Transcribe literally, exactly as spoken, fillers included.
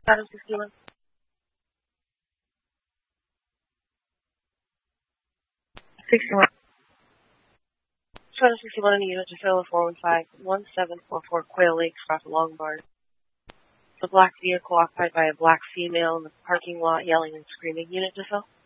Shadow sixty-one. sixty-one. Shadow sixty-one in the unit to fill four one five one seven four four Quail Lake, across Longbarn. The black vehicle occupied by a black female in the parking lot yelling and screaming. Unit to fill.